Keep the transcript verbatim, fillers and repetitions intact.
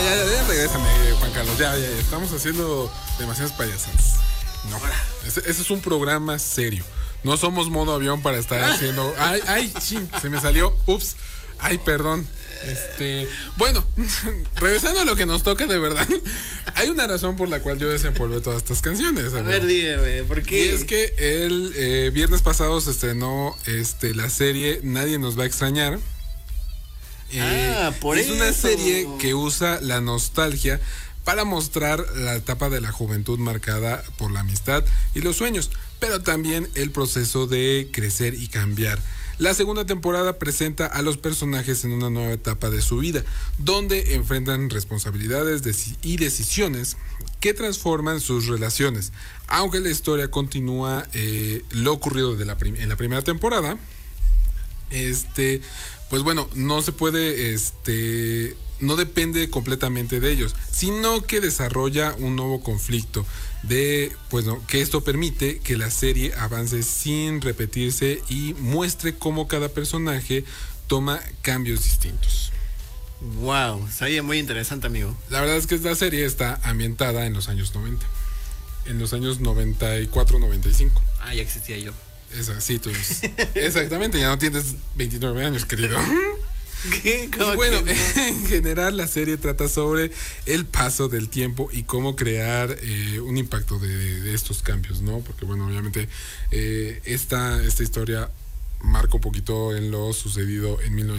ya, ya, ya, regrésame, Juan Carlos. Ya, ya, ya. Estamos haciendo demasiadas payasadas. No, ese, ese es un programa serio. No somos modo avión para estar haciendo. Ay, ay, ching, se me salió. Ups. Ay, perdón. Este, bueno, regresando a lo que nos toca de verdad, hay una razón por la cual yo desempolvé todas estas canciones. A ver, dígame, ¿por qué? Y es que el eh, viernes pasado se estrenó este, la serie Nadie nos va a extrañar. Eh, ah, por es eso. una serie que usa la nostalgia para mostrar la etapa de la juventud marcada por la amistad y los sueños, pero también el proceso de crecer y cambiar. La segunda temporada presenta a los personajes en una nueva etapa de su vida, donde enfrentan responsabilidades y decisiones que transforman sus relaciones. Aunque la historia continúa eh, lo ocurrido de la prim- en la primera temporada, este, pues bueno, no se puede, este, no depende completamente de ellos, sino que desarrolla un nuevo conflicto de, pues no, que esto permite que la serie avance sin repetirse y muestre cómo cada personaje toma cambios distintos. Wow, se oye muy interesante, amigo. La verdad es que esta serie está ambientada en los años noventa, en los años noventa y cuatro noventa y cinco. Ah, ya existía yo. Esa, sí, tú, exactamente, ya no tienes veintinueve años, querido. ¿Qué? Y bueno, en general la serie trata sobre el paso del tiempo y cómo crear eh, un impacto de, de estos cambios, ¿no? Porque bueno, obviamente eh, esta, esta historia marca un poquito en lo sucedido en mil novecientos